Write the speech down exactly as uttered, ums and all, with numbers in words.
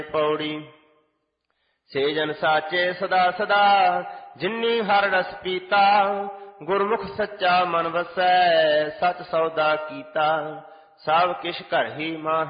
पौड़ी से जन साचे सदा सदा जिन्नी हर रस पीता गुरमुख सच्चा मन वसै सच सौदा कीता सब किश घर ही मां